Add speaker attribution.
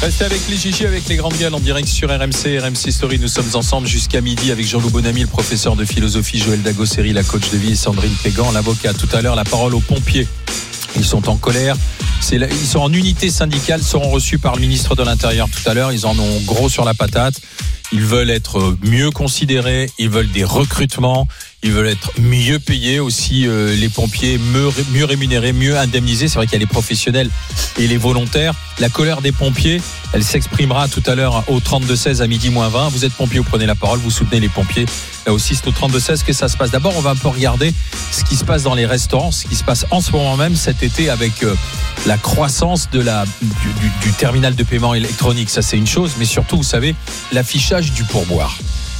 Speaker 1: Restez avec les Gigi, avec les grandes gueules en direct sur RMC Story. Nous sommes ensemble jusqu'à midi avec Jean-Loup Bonamy, le professeur de philosophie, Joël Dagosseri, la coach de vie, et Sandrine Pégan, l'avocat. Tout à l'heure, la parole aux pompiers. Ils sont en colère. Ils sont en unité syndicale, seront reçus par le ministre de l'Intérieur tout à l'heure. Ils en ont gros sur la patate. Ils veulent être mieux considérés, ils veulent des recrutements, ils veulent être mieux payés aussi, les pompiers, mieux rémunérés, mieux indemnisés. C'est vrai qu'il y a les professionnels et les volontaires. La colère des pompiers, elle s'exprimera tout à l'heure au 32-16 à midi moins 20. Vous êtes pompier, vous prenez la parole, vous soutenez les pompiers. Là aussi, c'est au 32-16 que ça se passe. D'abord, on va un peu regarder ce qui se passe dans les restaurants, ce qui se passe en ce moment même cet été avec la croissance du terminal de paiement électronique. Ça, c'est une chose, mais surtout, vous savez, l'affichage du pourboire.